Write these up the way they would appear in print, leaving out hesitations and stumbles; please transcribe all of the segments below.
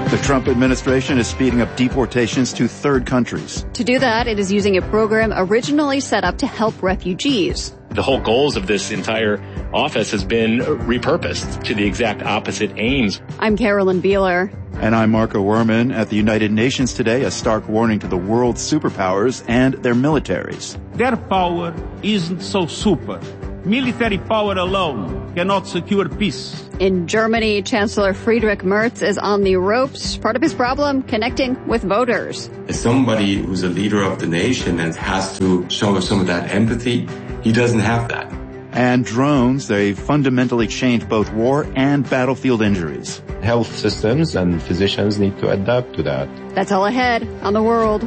The Trump administration is speeding up deportations to third countries. To do that, it is using a program originally set up to help refugees. The whole goals of this entire office has been repurposed to the exact opposite aims. I'm Carolyn Beeler. And I'm Marco Werman. At the United Nations today, a stark warning to the world's superpowers and their militaries. Their power isn't so super. Military power alone cannot secure peace. In Germany, Chancellor Friedrich Merz is on the ropes. Part of his problem, connecting with voters. As somebody who's a leader of the nation and has to show some of that empathy, he doesn't have that. And drones, they fundamentally change both war and battlefield injuries. Health systems and physicians need to adapt to that. That's all ahead on The World.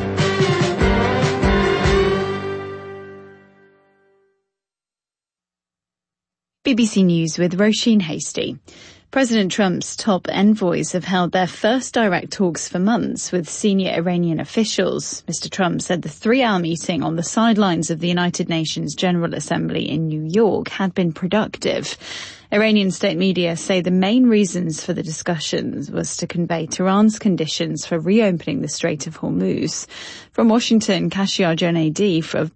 BBC News with Roisin Hasty. President Trump's top envoys have held their first direct talks for months with senior Iranian officials. Mr. Trump said the 3-hour meeting on the sidelines of the United Nations General Assembly in New York had been productive. Iranian state media say the main reasons for the discussions was to convey Tehran's conditions for reopening the Strait of Hormuz. From Washington, Kashia Jonaidi of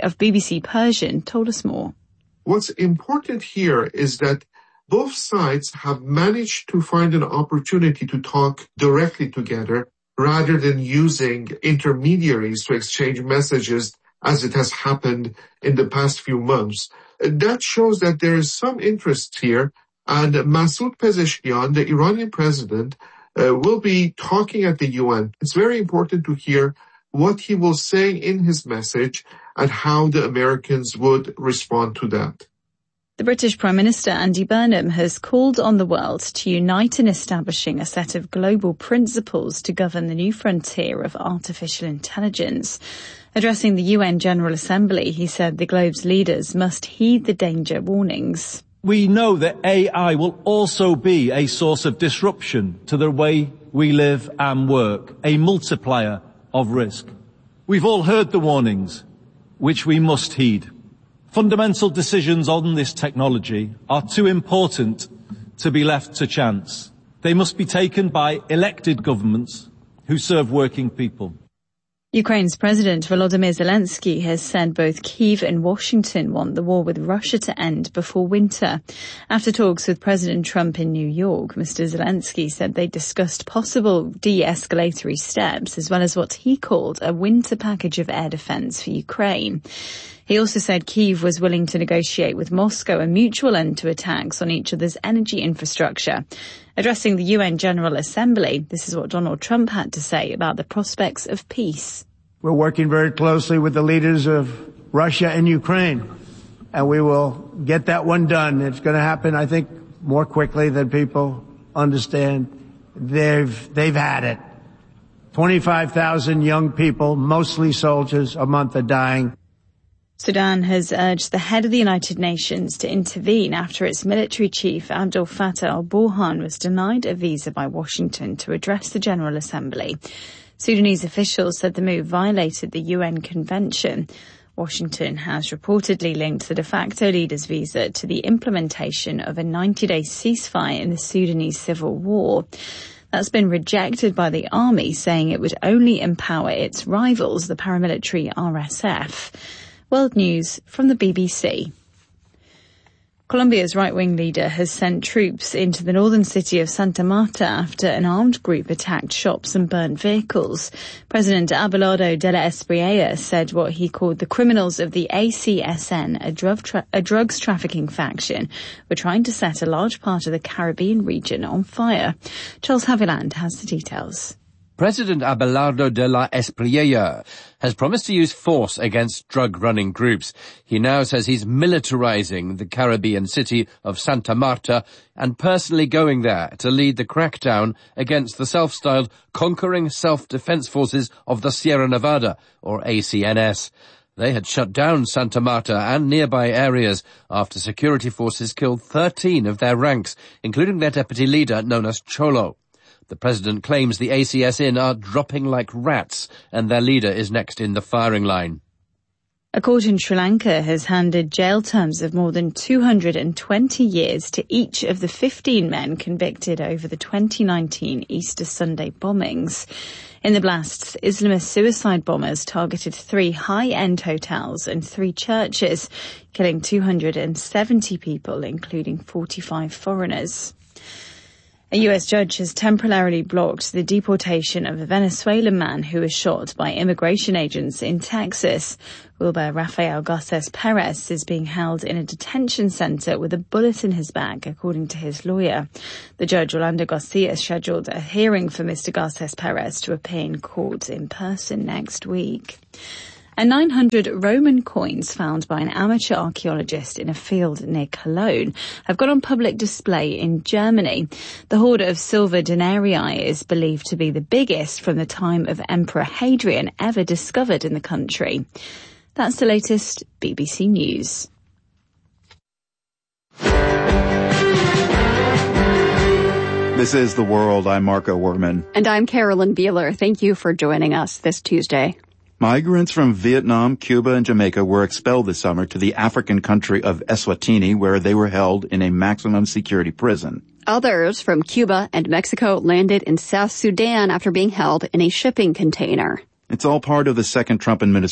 BBC Persian told us more. What's important here is that both sides have managed to find an opportunity to talk directly together rather than using intermediaries to exchange messages as it has happened in the past few months. That shows that there is some interest here, and Masoud Pezeshkian, the Iranian president, will be talking at the UN. It's very important to hear what he will say in his message and how the Americans would respond to that. The British Prime Minister Andy Burnham has called on the world to unite in establishing a set of global principles to govern the new frontier of artificial intelligence. Addressing the UN General Assembly, he said the globe's leaders must heed the danger warnings. We know that AI will also be a source of disruption to the way we live and work, a multiplier of risk. We've all heard the warnings, which we must heed. Fundamental decisions on this technology are too important to be left to chance. They must be taken by elected governments who serve working people. Ukraine's President Volodymyr Zelensky has said both Kyiv and Washington want the war with Russia to end before winter. After talks with President Trump in New York, Mr. Zelensky said they discussed possible de-escalatory steps as well as what he called a winter package of air defense for Ukraine. He also said Kyiv was willing to negotiate with Moscow a mutual end to attacks on each other's energy infrastructure. Addressing the UN General Assembly, this is what Donald Trump had to say about the prospects of peace. We're working very closely with the leaders of Russia and Ukraine, and we will get that one done. It's going to happen, I think, more quickly than people understand. They've had it. 25,000 young people, mostly soldiers, a month are dying. Sudan has urged the head of the United Nations to intervene after its military chief Abdel Fattah al-Burhan was denied a visa by Washington to address the General Assembly. Sudanese officials said the move violated the UN Convention. Washington has reportedly linked the de facto leader's visa to the implementation of a 90-day ceasefire in the Sudanese civil war. That's been rejected by the army, saying it would only empower its rivals, the paramilitary RSF. World News from the BBC. Colombia's right-wing leader has sent troops into the northern city of Santa Marta after an armed group attacked shops and burnt vehicles. President Abelardo de la Espriella said what he called the criminals of the ACSN, a drugs trafficking faction, were trying to set a large part of the Caribbean region on fire. Charles Haviland has the details. President Abelardo de la Espriella has promised to use force against drug-running groups. He now says he's militarizing the Caribbean city of Santa Marta and personally going there to lead the crackdown against the self-styled Conquering Self-Defense Forces of the Sierra Nevada, or ACNS. They had shut down Santa Marta and nearby areas after security forces killed 13 of their ranks, including their deputy leader known as Cholo. The president claims the ACSN are dropping like rats and their leader is next in the firing line. A court in Sri Lanka has handed jail terms of more than 220 years to each of the 15 men convicted over the 2019 Easter Sunday bombings. In the blasts, Islamist suicide bombers targeted 3 high-end hotels and 3 churches, killing 270 people, including 45 foreigners. A US judge has temporarily blocked the deportation of a Venezuelan man who was shot by immigration agents in Texas. Wilber Rafael Garces Perez is being held in a detention center with a bullet in his back, according to his lawyer. The judge, Orlando Garcia, scheduled a hearing for Mr. Garces Perez to appear in court in person next week. And 900 Roman coins found by an amateur archaeologist in a field near Cologne have gone on public display in Germany. The hoard of silver denarii is believed to be the biggest from the time of Emperor Hadrian ever discovered in the country. That's the latest BBC News. This is The World. I'm Marco Werman. And I'm Carolyn Beeler. Thank you for joining us this Tuesday. Migrants from Vietnam, Cuba, and Jamaica were expelled this summer to the African country of Eswatini, where they were held in a maximum security prison. Others from Cuba and Mexico landed in South Sudan after being held in a shipping container. It's all part of the second Trump administration